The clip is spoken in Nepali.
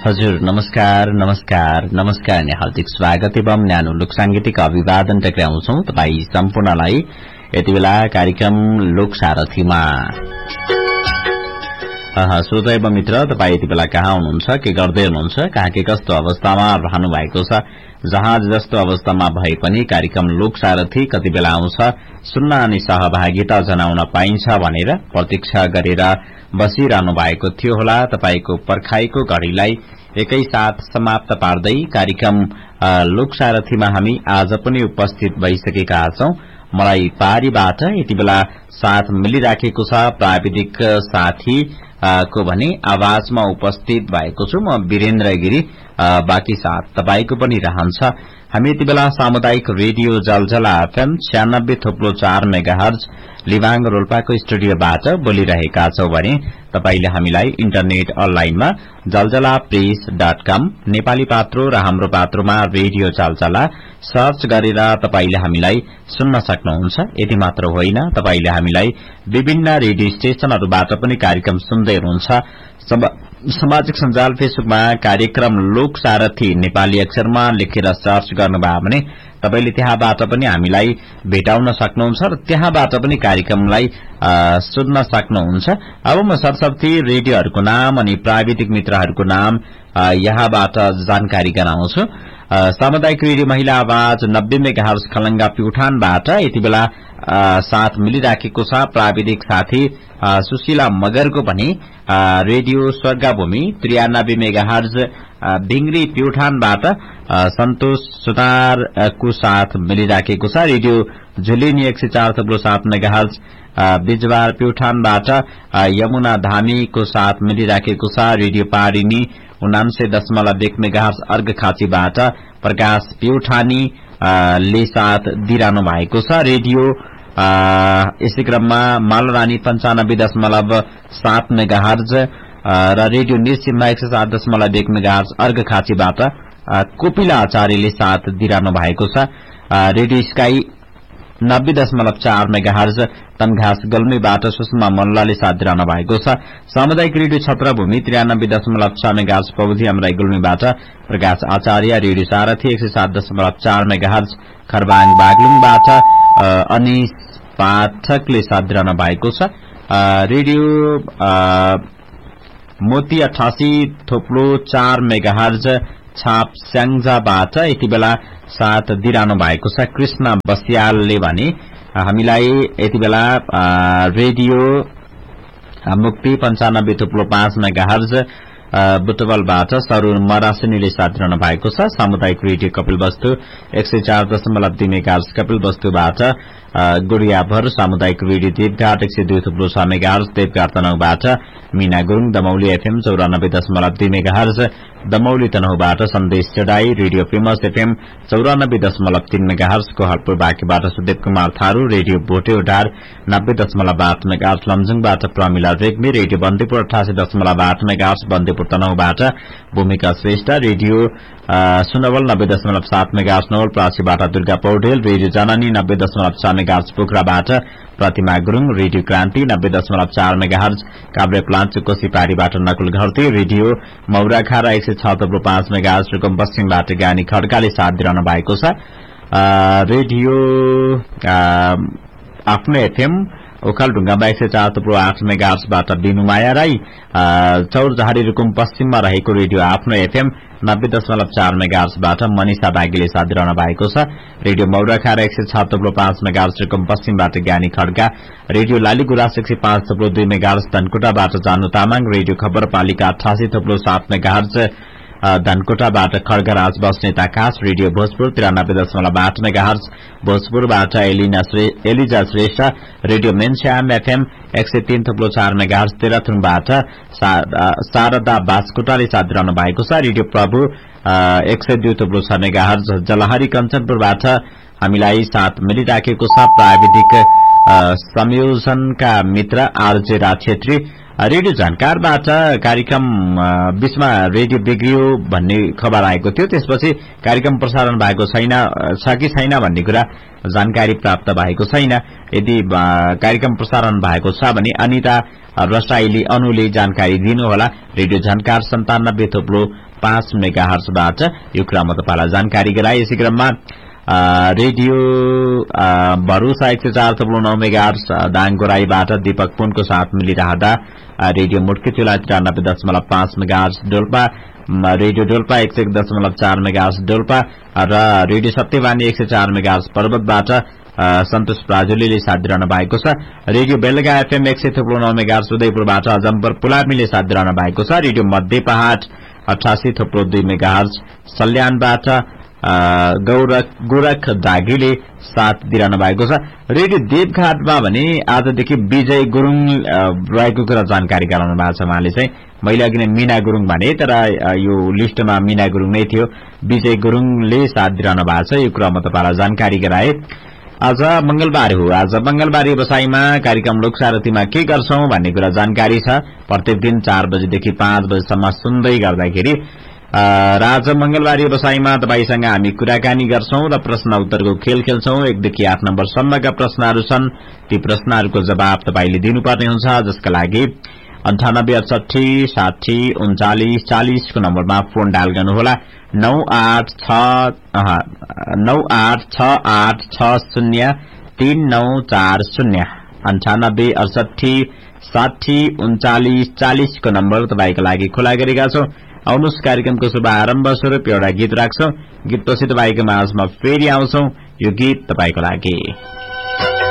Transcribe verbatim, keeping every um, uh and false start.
हजुर नमस्कार नमस्कार नमस्कार नै हार्दिक स्वागत एवं न्यानो लोकसांगीतिक अभिवादन टक्राउँछौं तपाई सम्पूर्णलाई यति बेला कार्यक्रम लोकसारथीमा। श्रोता एवं मित्र, तपाई यति बेला कहाँ हुनुहुन्छ, के गर्दै हुनुहुन्छ, कहाँ के कस्तो अवस्थामा रहनु भएको छ, जहाँ जस्तो अवस्थामा भए पनि कार्यक्रम लोकसारथी कति बेला आउँछ, सुन्न अनि सहभागिता जनाउन पाइन्छ भनेर प्रतीक्षा गरेर बसिरहनु भएको थियो होला। तपाईको पर्खाइको घड़ीलाई एकैसाथ समाप्त पार्दै कार्यक्रम लोकसारथीमा हामी आज पनि उपस्थित भइसकेका छौं। मलाई पारीबाट यति बेला साथ मिलिराखेको छ प्राविधिक साथी को भने आवाजमा उपस्थित भएको छु म वीरेन्द्र गिरी। बाँकी साथ तपाईको पनि रहन्छ। हामी यति बेला सामुदायिक रेडियो जलजला एफएम छ्यानब्बे थोप्लो चार मेगाहर्ज लिबाङ रोल्पाको स्टुडियोबाट बोलिरहेका छौं भने तपाईले हामीलाई इन्टरनेट अनलाइनमा जलजला प्रेस डट कम नेपाली पात्रो र हाम्रो पात्रोमा रेडियो जलजला सर्च गरेर तपाईले हामीलाई सुन्न सक्नुहुन्छ। यति मात्र होइन, तपाईले हामीलाई विभिन्न रेडियो स्टेशनहरूबाट पनि कार्यक्रम सुन्दै हुनुहुन्छ। सामाजिक सञ्जाल फेसबुकमा कार्यक्रम लोकसारथी नेपाली अक्षरमा लेखेर सर्च गर्नुभयो भने तपाईले त्यहाँबाट पनि हामीलाई भेटाउन सक्नुहुन्छ र त्यहाँबाट पनि कार्यक्रमलाई सुन्न सक्नुहुन्छ। अब म सरसर्ती रेडियोहरूको नाम अनि प्राविधिक मित्रहरूको नाम यहाँबाट जानकारी गराउँछु। सामुदायिक रेडियो महिला आवाज नब्बे मेगाहर्ज खलंगा प्युठानबाट यति बेला साथ मिलिराखेको छ प्राविधिक साथी सुशीला मगरको पनि रेडियो स्वर्गभूमि त्रियानब्बे मेगाहर्ज भिंगरी प्युठानबाट सन्तोष सुतारको साथ मिलिराखेको छ। रेडियो झुलिनी एक सय चार थप्लो सात मेगाहर्ज बिजवार प्युठानबाट यमुना धामीको साथ मिलिराखेको छ। रेडियो पारिनी उनान्से दशमलव एक मेगाहर्ज अर्घखाँचीबाट प्रकाश प्युठानी ले साथ दिइरहनु भएको छ। रेडियो यसै क्रममा मालरानी पंचानब्बे दशमलव सात मेगाहर्ज र रेडियो निर्सिम्हा एक सय सात दशमलव एक मेगाहर्ज अर्घखाँचीबाट कोपिला आचार्यले साथ दिइरहनु भएको छ। रेडियो स्काई नब्बे दशमलव चार मेगाहर्ज तनघास गल्मीबाट सुषमा मल्लले साथ दिइरहनु भएको छ। सामुदायिक रेडियो छत्रभूमि त्रियानब्बे दशमलव छ मेगाहर्ज प्रविधि अमराई गुल्मीबाट प्रकाश आचार्य। रेडियो सारथी एक सय सात दशमलव चार मेगाहर्ज खरबाङ बागलुङबाट अनिश पाठकले साथ दिइरहनु भएको छ। रेडियो मोती अठासी थोप्लो चार मेगाहर्ज छाप स्याङ्जाबाट यति बेला साथ दिइरहनु भएको छ। कृष्ण बस्यालले भने हामीलाई यति बेला रेडियो मुक्ति पंचानब्बे थोप्लो पाँच मेगाहर्ज बुटवलबाट सरूर मरासिनीले साथ दिइरहनु भएको छ। सामुदायिक रेडियो कपिलवस्तु एक सय चार दशमलव दुई मेगाहर्ज कपिलवस्तुबाट गुडियाभर। सामुदायिक रेडियो देवघाट एक सय दुई थुप्रो छ मेगाहर्ज देवघाट तनहुबाट मीना गुरूङ। दमौली एफएम चौरानब्बे दशमलव दुई मेगाहर्ज दमौली तनहुबाट सन्देश चढाई। रेडियो फेमस एफएम चौरानब्बे दशमलव तीन मेगाहर्ज कोहलपुर बाँकीबाट सुदेव कुमार थारू। रेडियो भोटेउडार नब्बे दशमलव आठ मेगाहर्ज लमजुङबाट प्रमिला रेग्मी। रेडियो बन्दीपुर अठासी दशमलव आठ मेगाहर्ज बन्दीपुर तनहुबाट भूमिका श्रेष्ठ। रेडियो सुनवल नब्बे दशमलव सात मेगाहर्ज नवलपरासीबाट दुर्गा पौडेल। रेडियो जननी नब्बे दशमलव छ मेगाहर्ज पोखराबाट प्रतिमा गुरूङ। रेडियो क्रान्ति नब्बे दशमलव चार मेगाहर्ज काभ्रे प्लान्चोको सिपारीबाट नकुल घरती। रेडियो मौराखारा एक सय छ थप्लो पाँच मेगाहर्ज रुकुम पश्चिमबाट ज्ञानी खड्काले साथ दिइरहनु भएको छ। रेडियो आफ्नो एफएम ओखलढुङ्गामा एक सय चार थप्लो आठ मेगाहर्जबाट बिनुमाया राई। चौरजहारी रुकुम पश्चिममा रहेको रेडियो आफ्नो एफएम नब्बे दशमलव चार मेगाहर्जबाट मनिषा बागीले साथ दिइरहनु भएको छ। रेडियो मौराखारा एक सय छ थप्लो पाँच मेगाहर्ज रुकुम पश्चिमबाट ज्ञानी खड्का। रेडियो लालीगुराँस एक सय पाँच थप्लो दुई मेगाहर्ज धनकुटाबाट जानु तामाङ। रेडियो खबरपालिका अठासी थप्लो सात मेगाहर्ज धनकोटाबाट खड्गराज बस्नेत आकाश। रेडियो भोजपुर तिरानब्बे दशमलव आठ मेगाहर्ज भोजपुरबाट एलिना श्रे, एलिजा श्रेष्ठ। रेडियो मेनश्याम एफएम एक सय तीन थप्लो चार मेगाहर्ज तेह्रथुमबाट शारदा बास्कोटाले साथ दिइरहनु भएको छ। रेडियो प्रभु एक सय दुई थप्लो छ मेगाहर्ज जलहारी कञ्चनपुरबाट हामीलाई साथ मिलिराखेको छ प्राविधिक संयोजनका मित्र आरजे राज छेत्री। रेडियो जानकारबाट कार्यक्रम बीचमा रेडियो बिग्रियो भन्ने खबर आएको थियो। त्यसपछि कार्यक्रम प्रसारण भएको छैन छ कि छैन भन्ने कुरा जानकारी प्राप्त भएको छैन। यदि कार्यक्रम प्रसारण भएको छ भने अनिता रसाइली अनुले जानकारी दिनुहोला। रेडियो जानकार सन्तानब्बे थोप्लो पाँच मेगाहर्जबाट यो क्रममा तपाईलाई जानकारी गराए। यसै क्रममा रेडियो भरूसा एक सय चार थप्लो नौ मेगाहर्ज दाङगोराईबाट दीपक पुनको साथ मिलिरहँदा रेडियो मुटकीचुला तिरानब्बे दशमलव पाँच मेगाहर्ज डोल्पा, रेडियो डोल्पा एक सय एक दशमलव चार मेगाहर्ज डोल्पा र रेडियो सत्यवाणी एक सय चार मेगाहर्ज पर्वतबाट सन्तोष प्राजुलीले साथ दिइरहनु भएको छ। रेडियो बेलगा एफएम एक सय थप्लो नौ मेगाहर्ज उदयपुरबाट अजम्बर पुलामीले साथ दिइरहनु भएको छ। रेडियो मध्य पहाड अठासी थप्लो दुई मेगाहर्ज सल्यानबाट गौरख गोरख दागीले साथ दिइरहनु भएको छ। रेडियो देवघाटमा भने आजदेखि विजय गुरुङ रहेको कुरा जानकारी गराउनु भएको छ उहाँले चाहिँ। मैले अघि नै मीना गुरुङ भने तर यो लिस्टमा मीना गुरुङ नै थियो, विजय गुरुङले साथ दिइरहनु भएको छ। यो कुरा म तपाईलाई जानकारी गराए। आज मंगलबार हो। आज मंगलबार व्यवसायमा कार्यक्रम लोकसारथीमा के गर्छौं भन्ने कुरा जानकारी छ। प्रत्येक दिन चार बजेदेखि पाँच बजेसम्म सुन्दै गर्दाखेरि र आज मंगलबार व्यवसायमा तपाईसँग हामी कुराकानी गर्छौं र प्रश्न उत्तरको खेल खेल्छौं। एकदेखि आठ नम्बरसम्मका प्रश्नहरू छन्। ती प्रश्नहरूको जवाब तपाईले दिनुपर्ने हुन्छ, जसका लागि अन्ठानब्बे अठसठी साठी उन्चालिस चालिस को नम्बरमा फोन डायल गर्नुहोला। नौ आठ छ नौ आठ छ आठ छ शून्य तीन नौ चार शून्य अन्ठानब्बे अठसठी साठी उन्चालिस चालिस को नम्बर तपाईको लागि खुला गरेका छौं। आउनुहोस् कार्यक्रमको शुभारम्भ स्वरूप एउटा गीत राख्छौं। गीतपछि तपाईको माझमा फेरि आउँछौं। यो गीत तपाईको लागि।